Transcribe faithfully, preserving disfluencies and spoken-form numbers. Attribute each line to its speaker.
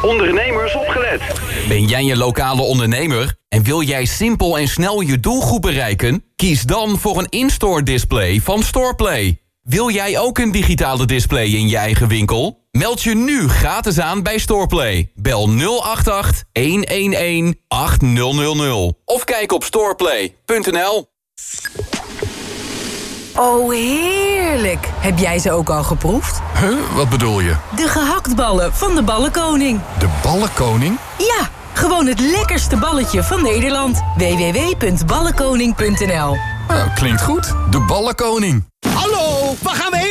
Speaker 1: Ondernemers opgelet.
Speaker 2: Ben jij een lokale ondernemer en wil jij simpel en snel je doelgroep bereiken? Kies dan voor een in-store display van Storeplay. Wil jij ook een digitale display in je eigen winkel? Meld je nu gratis aan bij Storeplay. Bel nul acht acht, een een een, acht nul nul nul of kijk op storeplay punt n l.
Speaker 3: Oh, heerlijk. Heb jij ze ook al geproefd?
Speaker 4: Huh? Wat bedoel je?
Speaker 3: De gehaktballen van de Ballenkoning.
Speaker 4: De Ballenkoning?
Speaker 3: Ja, gewoon het lekkerste balletje van Nederland. w w w punt ballenkoning punt n l.
Speaker 4: Nou, klinkt goed. De Ballenkoning.
Speaker 5: Hallo, waar gaan we heen?